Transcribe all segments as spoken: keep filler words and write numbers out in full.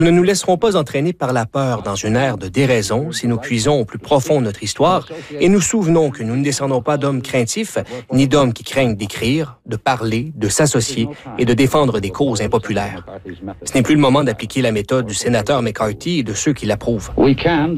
Nous ne nous laisserons pas entraîner par la peur dans une ère de déraison si nous puisons au plus profond de notre histoire et nous souvenons que nous ne descendons pas d'hommes craintifs, ni d'hommes qui craignent d'écrire, de parler, de s'associer et de défendre des causes impopulaires. Ce n'est plus le moment d'appliquer la méthode du sénateur McCarthy et de ceux qui l'approuvent. Nous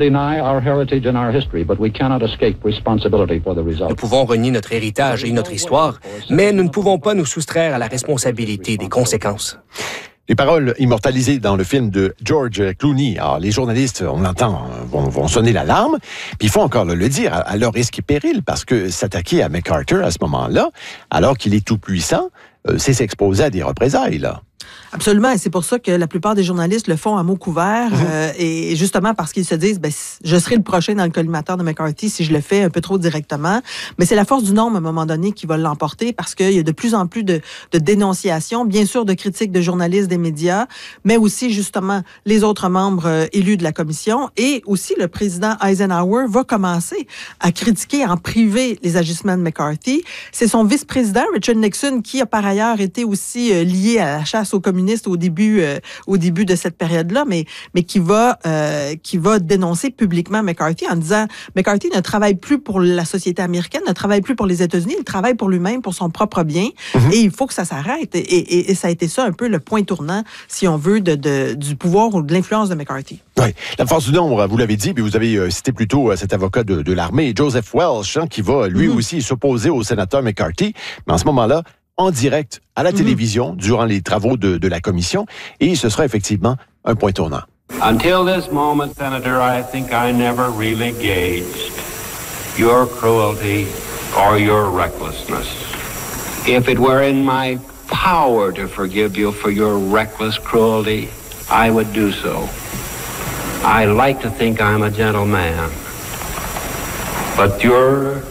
pouvons renier notre héritage et notre histoire, mais nous ne pouvons pas nous soustraire à la responsabilité des conséquences. Les paroles immortalisées dans le film de George Clooney. Alors, les journalistes, on l'entend, vont, vont sonner l'alarme, puis il faut encore le, le dire, à, à leur risque et péril, parce que s'attaquer à MacArthur à ce moment-là, alors qu'il est tout puissant, euh, c'est s'exposer à des représailles, là. Absolument, et c'est pour ça que la plupart des journalistes le font à mots couverts, mmh. euh, et justement parce qu'ils se disent, ben, je serai le prochain dans le collimateur de McCarthy si je le fais un peu trop directement. Mais c'est la force du nombre à un moment donné qui va l'emporter, parce qu'il y a de plus en plus de, de dénonciations, bien sûr de critiques de journalistes, des médias, mais aussi justement les autres membres euh, élus de la commission, et aussi le président Eisenhower va commencer à critiquer en privé les agissements de McCarthy. C'est son vice-président, Richard Nixon, qui a par ailleurs été aussi euh, lié à la chasse aux communistes au début, euh, au début de cette période-là, mais, mais qui va, euh, qui va dénoncer publiquement McCarthy en disant McCarthy ne travaille plus pour la société américaine, ne travaille plus pour les États-Unis, il travaille pour lui-même, pour son propre bien, mm-hmm. et il faut que ça s'arrête. Et, et, et ça a été ça un peu le point tournant, si on veut, de, de, du pouvoir ou de l'influence de McCarthy. Oui, la force du nombre, vous l'avez dit, puis vous avez cité plutôt cet avocat de, de l'armée, Joseph Welch, hein, qui va lui mm-hmm. aussi s'opposer au sénateur McCarthy, mais en ce moment-là, en direct à la mm-hmm. télévision durant les travaux de, de la commission, et ce sera effectivement un point tournant. Until this moment, Senator, I think I never really gauged your cruelty or your recklessness. If it were in my power to forgive you for your reckless cruelty, I would do so. I like to think I'm a gentleman, but your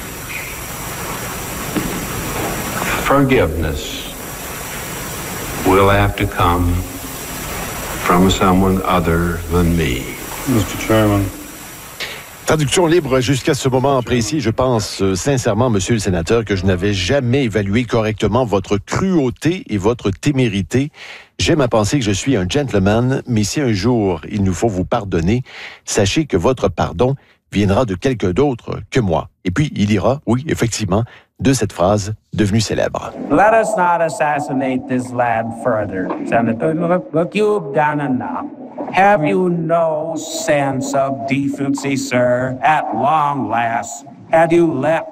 forgiveness will have to come from someone other than me. mister Chairman. Traduction libre jusqu'à ce moment précis. Je pense euh, sincèrement, monsieur le sénateur, que je n'avais jamais évalué correctement votre cruauté et votre témérité. J'aime à penser que je suis un gentleman, mais si un jour il nous faut vous pardonner, sachez que votre pardon viendra de quelqu'un d'autre que moi. Et puis, il ira, oui, effectivement, de cette phrase devenue célèbre. Let us not assassinate this lad further, Senator. Look, look you've done enough. Have you no sense of decency, sir? At long last, have you left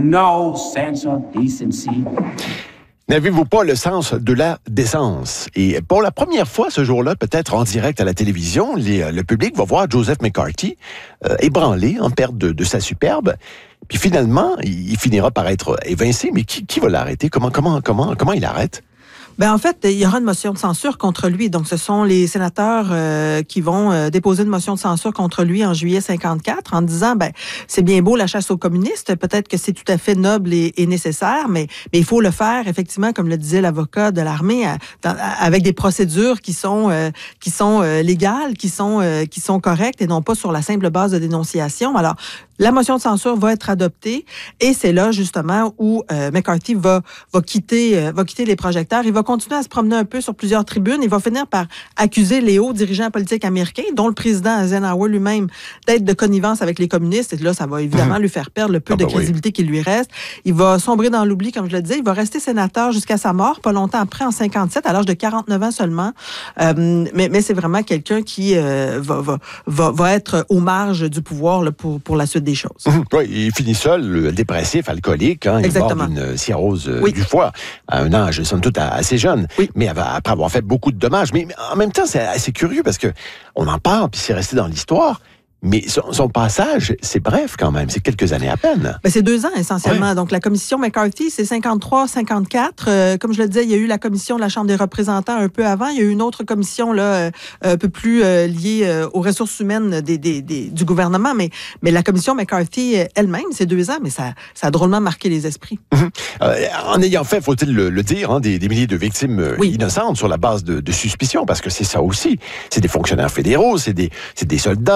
no sense of decency? N'avez-vous pas le sens de la décence? Et pour la première fois ce jour-là, peut-être en direct à la télévision, les, le public va voir Joseph McCarthy euh, ébranlé, en perte de, de sa superbe. Puis finalement, il, il finira par être évincé. Mais qui, qui va l'arrêter? Comment, comment, comment, comment il arrête? Ben en fait, il y aura une motion de censure contre lui. Donc, ce sont les sénateurs euh, qui vont euh, déposer une motion de censure contre lui en juillet cinquante-quatre en disant, ben c'est bien beau la chasse aux communistes, peut-être que c'est tout à fait noble et, et nécessaire, mais, mais il faut le faire effectivement, comme le disait l'avocat de l'armée, à, dans, à, avec des procédures qui sont euh, qui sont euh, légales, qui sont euh, qui sont correctes et non pas sur la simple base de dénonciation. Alors, la motion de censure va être adoptée et c'est là justement où euh, McCarthy va va quitter euh, va quitter les projecteurs. Il va continuer à se promener un peu sur plusieurs tribunes. Il va finir par accuser les hauts dirigeants politiques américains, dont le président Eisenhower lui-même, d'être de connivence avec les communistes. Et là, ça va évidemment mmh. lui faire perdre le peu ah, de bah crédibilité oui. qui lui reste. Il va sombrer dans l'oubli, comme je le disais. Il va rester sénateur jusqu'à sa mort, pas longtemps après, en cinquante-sept, à l'âge de quarante-neuf ans seulement. Euh, mais, mais c'est vraiment quelqu'un qui euh, va, va, va, va être aux marges du pouvoir là, pour, pour la suite des choses. Mmh. Oui, il finit seul, dépressif, alcoolique. Hein, il est mort d'une cirrhose oui. du foie à un âge, somme toute, assez jeune. Oui. Mais après avoir fait beaucoup de dommages. Mais en même temps, c'est assez curieux parce que on en parle, puis c'est resté dans l'histoire. Mais son, son passage, c'est bref quand même, c'est quelques années à peine. Ben c'est deux ans essentiellement. Ouais. Donc la commission McCarthy, c'est cinquante-trois cinquante-quatre. Euh, comme je le disais, il y a eu la commission de la Chambre des représentants un peu avant. Il y a eu une autre commission là, euh, un peu plus euh, liée euh, aux ressources humaines des, des, des, du gouvernement. Mais, mais la commission McCarthy elle-même, c'est deux ans, mais ça, ça a drôlement marqué les esprits. Mmh. Euh, en ayant fait, faut-il le, le dire, hein, des, des milliers de victimes euh, oui. innocentes sur la base de, de suspicion, parce que c'est ça aussi. C'est des fonctionnaires fédéraux, c'est des, c'est des soldats, c'est, c'est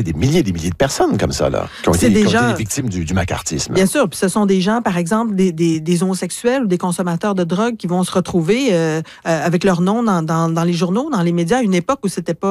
c'est des milliers et des milliers de personnes comme ça, là, qui ont, été, des qui ont gens... été des victimes du, du macartisme. Bien sûr, puis ce sont des gens, par exemple, des, des, des homosexuels ou des consommateurs de drogue qui vont se retrouver euh, euh, avec leur nom dans, dans, dans les journaux, dans les médias, à une époque où c'était pas